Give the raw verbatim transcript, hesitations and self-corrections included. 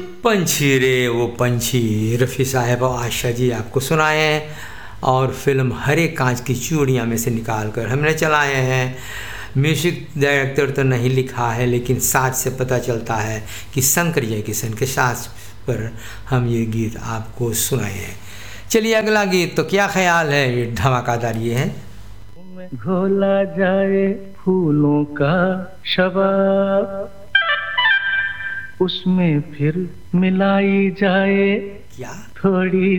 पंछी रे वो पंछी, रफ़ी साहब और आशा जी आपको सुनाए हैं और फिल्म हरे कांच की चूड़ियाँ में से निकाल कर हमने चलाए हैं। म्यूज़िक डायरेक्टर तो नहीं लिखा है, लेकिन साथ से पता चलता है कि शंकर जयकिशन के साथ पर हम ये गीत आपको सुनाए हैं। चलिए अगला गीत, तो क्या ख्याल है, ये धमाकेदार ये है। घोला जाए फूलों का शबाब, उसमें फिर मिलाई जाए क्या थोड़ी